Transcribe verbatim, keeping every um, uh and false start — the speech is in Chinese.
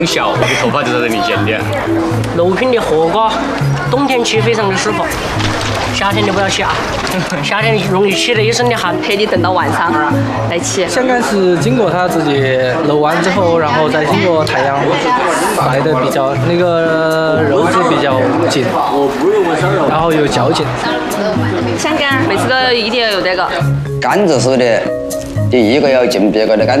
小，我的头发就在这里剪的。 肉品的货嘎，冬天起非常的舒服，夏天的不要起啊，夏天容易起了一身的汗， 陪你等到晚上再起。 香干是经过它自己揉完之后，然后再经过太阳晒得比较那个肉质比较紧，然后又较劲。 香干每次都一定要有这个。 干子是的，第一个要进别个的干。